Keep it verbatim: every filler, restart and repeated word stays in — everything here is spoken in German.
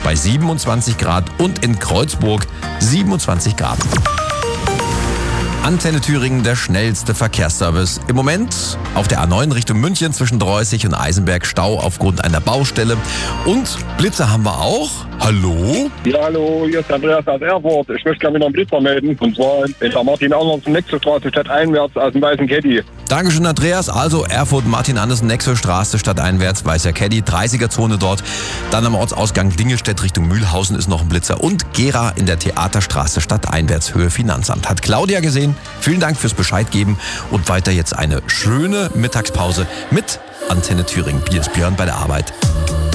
bei siebenundzwanzig Grad und in Kreuzburg siebenundzwanzig Grad. Antenne Thüringen, der schnellste Verkehrsservice. Im Moment auf der A neun Richtung München zwischen Dreußig und Eisenberg Stau aufgrund einer Baustelle. Und Blitzer haben wir auch. Hallo? Ja, hallo, hier ist Andreas aus Erfurt. Ich möchte gerne wieder einen Blitzer melden. Und zwar in der Martin-Andersen-Nexo-Straße stadteinwärts aus dem weißen Caddy. Dankeschön, Andreas. Also Erfurt, Martin-Andersen-Nexo-Straße stadteinwärts, weißer Caddy, dreißiger-Zone dort. Dann am Ortsausgang Dingelstedt Richtung Mühlhausen ist noch ein Blitzer. Und Gera in der Theaterstraße stadteinwärts Höhe Finanzamt. Hat Claudia gesehen. Vielen Dank fürs Bescheid geben. Und weiter jetzt eine schöne Mittagspause mit Antenne Thüringen. Hier ist Björn bei der Arbeit.